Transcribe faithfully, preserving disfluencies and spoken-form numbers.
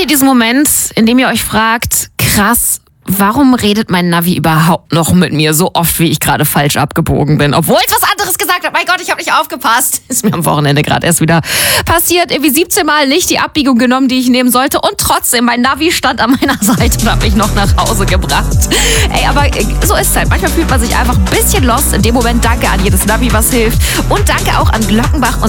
ihr diesen Moment, in dem ihr euch fragt, krass, warum redet mein Navi überhaupt noch mit mir so oft, wie ich gerade falsch abgebogen bin? Obwohl es was anderes gesagt hat. Mein Gott, ich habe nicht aufgepasst. Ist mir am Wochenende gerade erst wieder passiert. Irgendwie siebzehn Mal nicht die Abbiegung genommen, die ich nehmen sollte. Und trotzdem, mein Navi stand an meiner Seite und hat mich noch nach Hause gebracht. Ey, aber so ist es halt. Manchmal fühlt man sich einfach ein bisschen lost. In dem Moment danke an jedes Navi, was hilft. Und danke auch an Glockenbach und